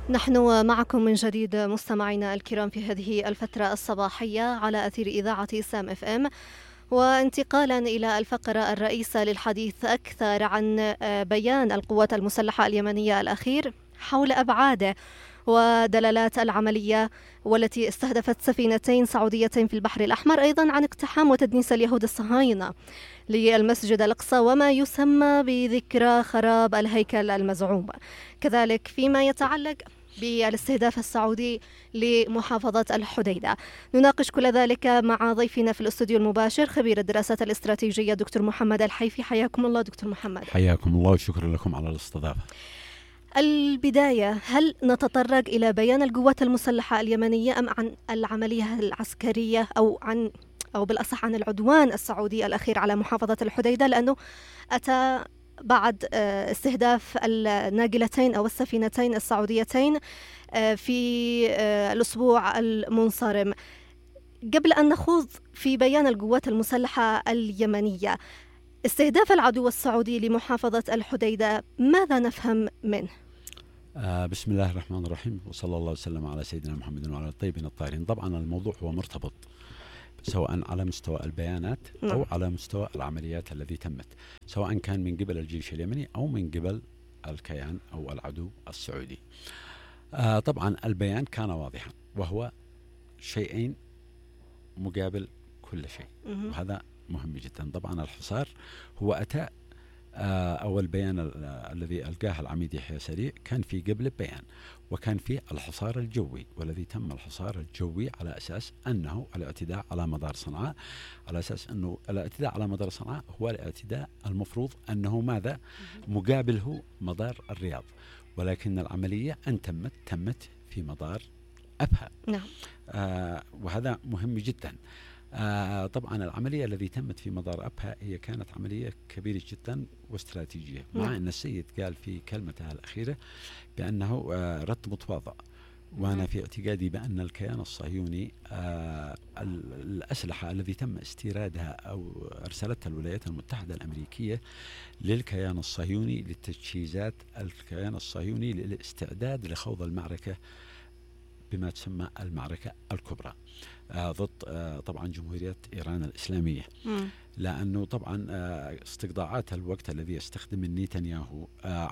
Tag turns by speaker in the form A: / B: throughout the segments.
A: نحن معكم من جديد مستمعينا الكرام في هذه الفترة الصباحية على أثير إذاعة سام اف ام، وانتقالا إلى الفقرة الرئيسة للحديث أكثر عن بيان القوات المسلحة اليمنية الأخير حول أبعاده ودلالات العملية والتي استهدفت سفينتين سعوديتين في البحر الأحمر، أيضا عن اقتحام وتدنيس اليهود الصهاينة للمسجد الأقصى وما يسمى بذكرى خراب الهيكل المزعوم، كذلك فيما يتعلق بالاستهداف السعودي لمحافظة الحديدة. نناقش كل ذلك مع ضيفنا في الاستوديو المباشر خبير الدراسات الاستراتيجية دكتور محمد الحيفي. حياكم الله دكتور محمد.
B: حياكم الله وشكرا لكم على الاستضافة.
A: البداية، هل نتطرق إلى بيان القوات المسلحة اليمنية أم عن العملية العسكرية أو بالأصح عن العدوان السعودي الأخير على محافظة الحديدة، لأنه أتى بعد استهداف الناقلتين أو السفينتين السعوديتين في الأسبوع المنصرم. قبل أن نخوض في بيان القوات المسلحة اليمنية، استهداف العدو السعودي لمحافظة الحديدة ماذا نفهم منه؟
B: بسم الله الرحمن الرحيم، وصلى الله وسلم على سيدنا محمد وعلى الطيبين الطاهرين. طبعا الموضوع هو مرتبط سواء على مستوى البيانات أو على مستوى العمليات التي تمت، سواء كان من قبل الجيش اليمني أو من قبل الكيان أو العدو السعودي. طبعا البيان كان واضحا، وهو شيئين مقابل كل شيء، وهذا مهم جدا. طبعا الحصار هو أتى أول بيان الذي ألقاه العميد يحيى سريع كان في قبل بيان، وكان فيه الحصار الجوي، والذي تم الحصار الجوي على أساس أنه الاعتداء على مدار صنعاء، على أساس أنه الاعتداء على مدار صنعاء هو الاعتداء المفروض أنه ماذا مقابله مدار الرياض، ولكن العملية أن تمت في مدار أبها.
A: نعم.
B: وهذا مهم جدا. طبعا العملية التي تمت في مدار أبها هي كانت عملية كبيرة جدا واستراتيجية، مع أن السيد قال في كلمته الأخيرة بأنه رد متواضع، وأنا في اعتقادي بأن الكيان الصهيوني الأسلحة التي تم استيرادها أو أرسلتها الولايات المتحدة الأمريكية للكيان الصهيوني لتجهيزات الكيان الصهيوني للاستعداد لخوض المعركة بما تسمى المعركة الكبرى ضد طبعا جمهورية إيران الإسلامية، لأنه طبعا استقطاعات الوقت الذي يستخدم نتنياهو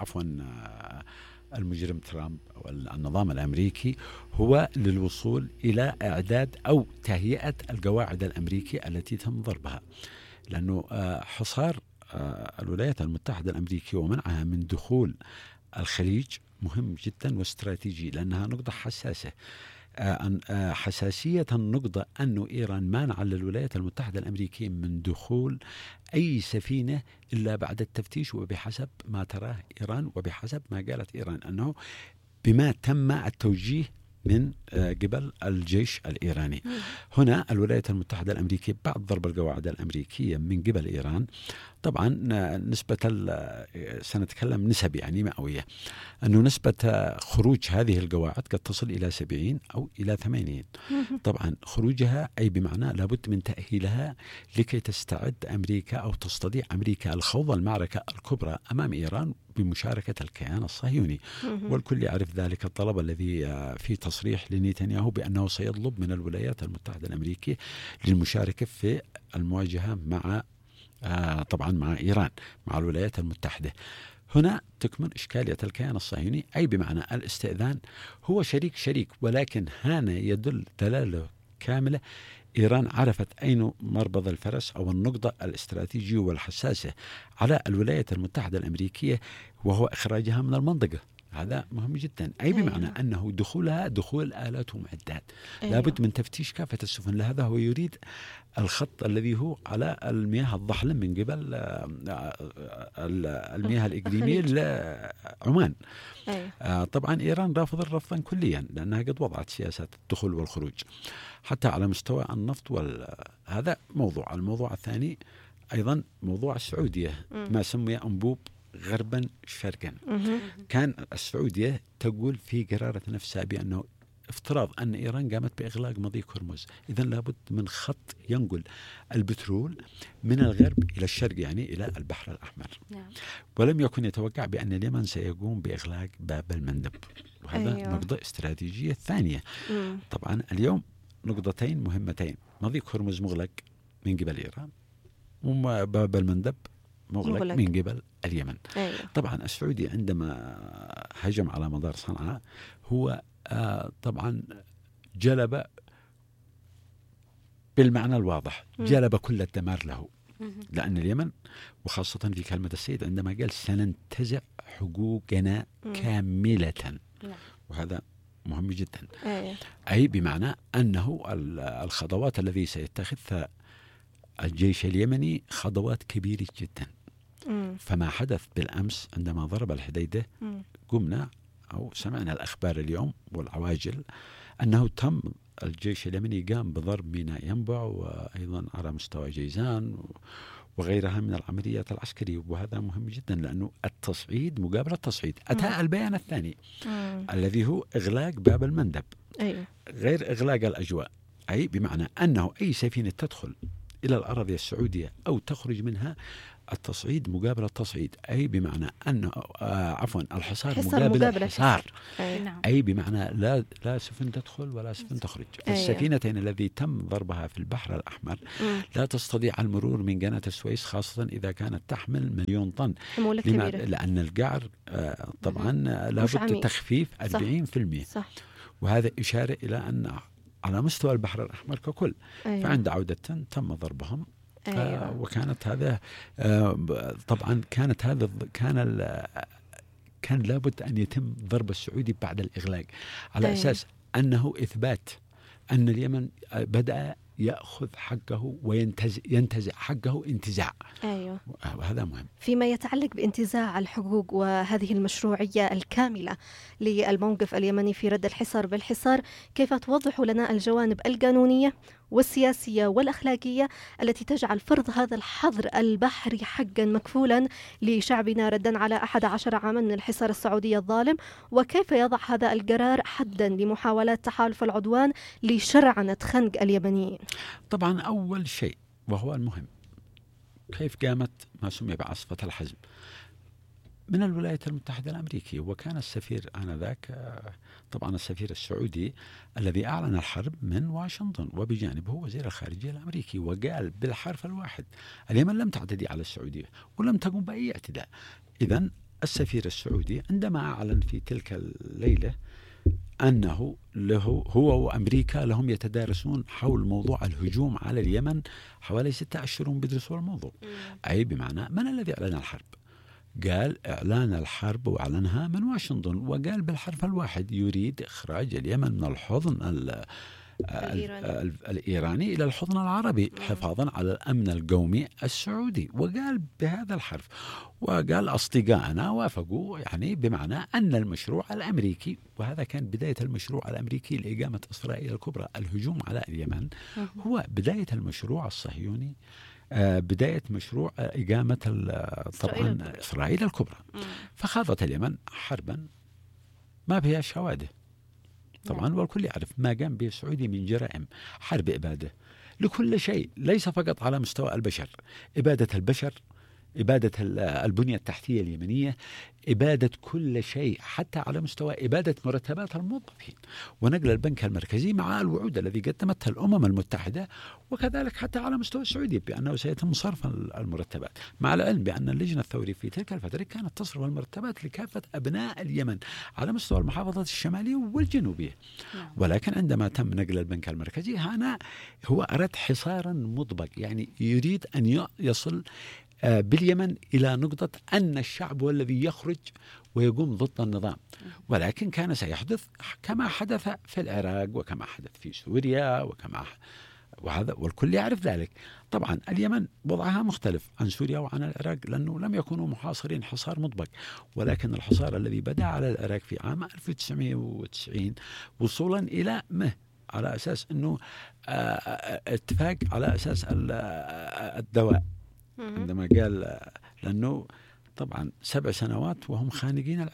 B: المجرم ترامب أو النظام الأمريكي هو للوصول إلى إعداد أو تهيئة القواعد الأمريكية التي تم ضربها، لأنه حصار الولايات المتحدة الأمريكية ومنعها من دخول الخليج مهم جدا واستراتيجي، لأنها نقطة حساسة. حساسية النقطة أنه إيران مانعة للولايات المتحدة الأمريكية من دخول أي سفينة إلا بعد التفتيش، وبحسب ما تراه إيران وبحسب ما قالت إيران أنه بما تم التوجيه من قبل الجيش الإيراني. هنا الولايات المتحدة الأمريكية بعد ضرب القواعد الأمريكية من قبل إيران، طبعا نسبة سنتكلم نسب يعني مئوية، أنه نسبة خروج هذه القواعد قد تصل إلى 70 أو إلى 80. طبعا خروجها أي بمعنى لابد من تأهيلها لكي تستعد أمريكا أو تستطيع أمريكا الخوض المعركة الكبرى أمام إيران بمشاركة الكيان الصهيوني. والكل يعرف ذلك الطلب الذي في تصريح لنتنياهو بأنه سيطلب من الولايات المتحدة الأمريكية للمشاركة في المواجهة مع طبعا مع إيران، مع الولايات المتحدة. هنا تكمن إشكالية الكيان الصهيوني، أي بمعنى الاستئذان هو شريك، ولكن هنا يدل دلالة كاملة. إيران عرفت أين مربض الفرس أو النقطة الاستراتيجية والحساسة على الولايات المتحدة الأمريكية، وهو إخراجها من المنطقة. هذا مهم جدا، أي بمعنى أنه دخولها دخول آلات ومعدات. لابد من تفتيش كافة السفن، لهذا هو يريد الخط الذي هو على المياه الضحلة من قبل المياه الإقليمية لعمان. طبعا إيران رافض رفضا كليا، لأنها قد وضعت سياسات الدخول والخروج حتى على مستوى النفط هذا موضوع. الموضوع الثاني أيضا موضوع السعودية، ما سمي أنبوب غربا شرقا. كان السعودية تقول في قرارة نفسها بأنه افتراض أن إيران قامت بإغلاق مضيق هرمز، إذن لابد من خط ينقل البترول من الغرب إلى الشرق، يعني إلى البحر الأحمر.
A: نعم.
B: ولم يكن يتوقع بأن اليمن سيقوم بإغلاق باب المندب، وهذا
A: أيوة.
B: نقطة استراتيجية ثانية. طبعا اليوم نقطتين مهمتين، مضيق هرمز مغلق من قبل إيران، وباب المندب مغلق من قبل اليمن.
A: أيوة.
B: طبعا السعودي عندما هجم على مطار صنعاء هو طبعا جلب بالمعنى الواضح، جلب كل الدمار له، لأن اليمن وخاصة في كلمة السيد عندما قال سننتزع حقوقنا كاملة، وهذا مهم جدا. أي بمعنى أنه الخطوات التي سيتخذها الجيش اليمني خطوات كبيرة جدا. فما حدث بالأمس عندما ضرب الحديدة، قمنا أو سمعنا الأخبار اليوم والعواجل أنه تم الجيش اليمني قام بضرب ميناء ينبع، وأيضا على مستوى جيزان وغيرها من العمليات العسكرية، وهذا مهم جدا لأنه التصعيد مقابل التصعيد. أتى البيان الثاني الذي هو إغلاق باب المندب.
A: أيوة.
B: غير إغلاق الأجواء، أي بمعنى أنه أي سفينة تدخل إلى الأراضي السعودية أو تخرج منها التصعيد مقابل التصعيد، أي بمعنى أنه الحصار مقابل الحصار. أي بمعنى لا سفن تدخل ولا سفن تخرج. السفينتين الذي تم ضربها في البحر الأحمر لا تستطيع المرور من قناة السويس، خاصة إذا كانت تحمل 1,000,000 طن، لأن القعر طبعا لابد تخفيف 40%.
A: صح.
B: وهذا إشارة إلى أن على مستوى البحر الأحمر ككل، فعند عودة تم ضربهم. وكانت هذا طبعا كان لابد أن يتم ضرب السعودي بعد الإغلاق على أساس أنه إثبات أن اليمن بدأ يأخذ حقه وينتزع حقه انتزاع.
A: أيوة.
B: وهذا مهم.
A: فيما يتعلق بانتزاع الحقوق وهذه المشروعية الكاملة للموقف اليمني في رد الحصار بالحصار، كيف توضح لنا الجوانب القانونية والسياسية والأخلاقية التي تجعل فرض هذا الحظر البحري حقا مكفولا لشعبنا ردا على 11 عاما من الحصار السعودي الظالم، وكيف يضع هذا القرار حدا لمحاولات تحالف العدوان لشرعنة خنق اليمنيين؟
B: طبعا أول شيء وهو المهم، كيف قامت ما سمي بعاصفة الحزم من الولايات المتحدة الأمريكية. وكان السفير آنذاك طبعا السفير السعودي الذي أعلن الحرب من واشنطن، وبجانبه وزير الخارجية الأمريكي، وقال بالحرف الواحد اليمن لم تعتدي على السعودية ولم تقم بأي اعتداء. إذن السفير السعودي عندما أعلن في تلك الليلة أنه هو وأمريكا لهم يتدارسون حول موضوع الهجوم على اليمن حوالي 6 أشهر بيدرسوا الموضوع. أي بمعنى من الذي أعلن الحرب؟ قال إعلان الحرب وأعلنها من واشنطن، وقال بالحرف الواحد يريد إخراج اليمن من الحضن الإيراني إلى الحضن العربي حفاظا على الأمن القومي السعودي. وقال بهذا الحرف، وقال أصدقائنا وافقوا، يعني بمعنى أن المشروع الأمريكي، وهذا كان بداية المشروع الأمريكي لإقامة إسرائيل الكبرى، الهجوم على اليمن هو بداية المشروع الصهيوني، بداية مشروع إقامة طبعا إسرائيل الكبرى. فخاضت اليمن حربا ما فيها شواده طبعا، والكل يعرف ما قام به السعودي من جرائم، حرب إبادة لكل شيء، ليس فقط على مستوى البشر، إبادة البشر، إبادة البنية التحتية اليمنية، إبادة كل شيء، حتى على مستوى إبادة مرتبات الموظفين، ونقل البنك المركزي مع الوعود الذي قدمتها الأمم المتحدة، وكذلك حتى على مستوى السعودية بأنه سيتم صرف المرتبات، مع العلم بأن اللجنة الثورية في تلك الفترة كانت تصرف المرتبات لكافة أبناء اليمن على مستوى المحافظات الشمالية والجنوبية. ولكن عندما تم نقل البنك المركزي هو أراد حصارا مطبق، يعني يريد أن يصل باليمن إلى نقطة أن الشعب هو الذي يخرج ويقوم ضد النظام. ولكن كان سيحدث كما حدث في العراق وكما حدث في سوريا وهذا والكل يعرف ذلك. طبعا اليمن وضعها مختلف عن سوريا وعن العراق، لأنه لم يكونوا محاصرين حصار مطبق، ولكن الحصار الذي بدأ على العراق في عام 1990 وصولا إلى على أساس أنه اتفاق على أساس الدواء، عندما قال لأنه طبعا 7 سنوات وهم خانقين العراق،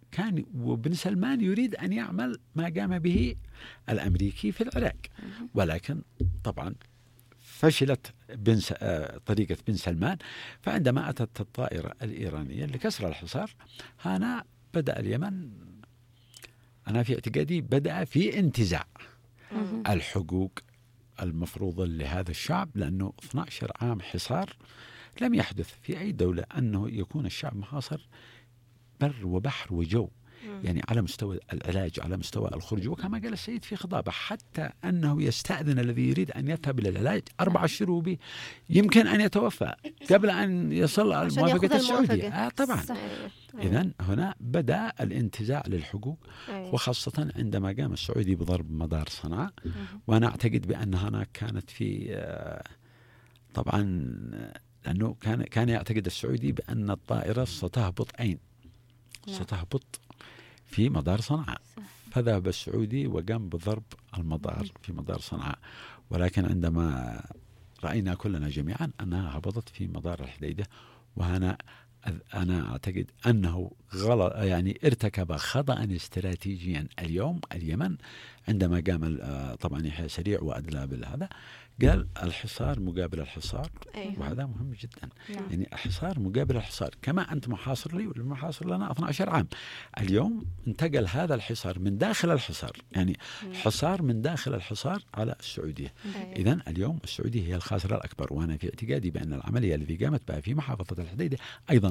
B: وبن سلمان يريد أن يعمل ما قام به الأمريكي في العراق، ولكن طبعا فشلت طريقة بن سلمان. فعندما أتت الطائرة الإيرانية لكسر الحصار، هنا بدأ اليمن، أنا في اعتقادي بدأ في انتزاع الحقوق المفروضة لهذا الشعب، لأنه 12 عام حصار لم يحدث في أي دولة أنه يكون الشعب محاصر بر وبحر وجو، يعني على مستوى العلاج، على مستوى الخروج. وكما قال السيد في خطابه، حتى أنه يستأذن الذي يريد أن يذهب إلى العلاج 4 أشهر به يمكن أن يتوفى قبل أن يصل الموافقة السعودية. طبعا. إذن هنا بدأ الانتزاع للحقوق، وخاصة عندما قام السعودي بضرب مدار صنعاء. وأنا أعتقد بأن هناك كانت في طبعا، لأنه كان يعتقد السعودي بأن الطائرة ستهبط أين؟ ستهبط في مدار صنعاء. فذهب السعودي وقام بضرب المدار في مدار صنعاء، ولكن عندما رأينا كلنا جميعا أنها هبطت في مدار الحديدة. وأنا أعتقد أنه غلط، يعني ارتكب خطأ استراتيجيا اليوم اليمن عندما قام طبعا يحيى سريع وأدلى بالهذا، قال الحصار مقابل الحصار. وهذا مهم جدا. يعني الحصار مقابل الحصار، كما أنت محاصر لي والمحاصر لنا 12 عام. اليوم انتقل هذا الحصار من داخل الحصار، يعني حصار من داخل الحصار على السعودية. إذن اليوم السعودية هي الخاسرة الأكبر. وأنا في اعتقادي بأن العملية التي قامت بها في محافظة الحديدة أيضا